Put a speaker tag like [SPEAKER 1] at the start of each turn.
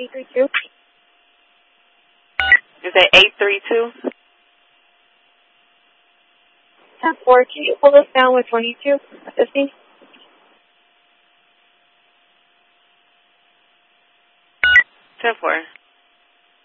[SPEAKER 1] 832.
[SPEAKER 2] You say 832?
[SPEAKER 1] 10-4, can you pull us down with 2250?
[SPEAKER 2] 10-4.